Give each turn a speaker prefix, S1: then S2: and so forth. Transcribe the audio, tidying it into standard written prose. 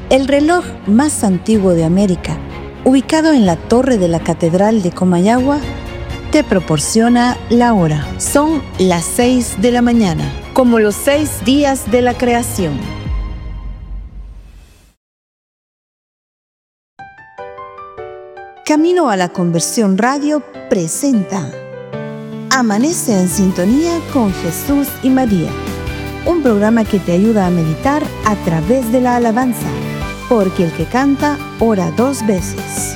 S1: El reloj más antiguo de América, ubicado en la torre de la Catedral de Comayagua, te proporciona la hora. Son las 6 de la mañana, como los 6 días de la creación. Camino a la Conversión Radio presenta Amanece en sintonía con Jesús y María, un programa que te ayuda a meditar a través de la alabanza, porque el que canta ora 2 veces.